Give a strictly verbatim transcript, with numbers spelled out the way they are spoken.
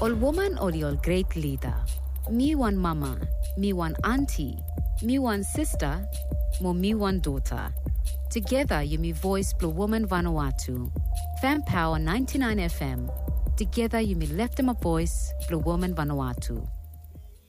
All woman or all great leader. Me one mama, me one auntie, me one sister, mo me one daughter. Together you me voice Blue Woman Vanuatu. Fan Power ninety-nine F M. Together you me left them a voice Blue Woman Vanuatu.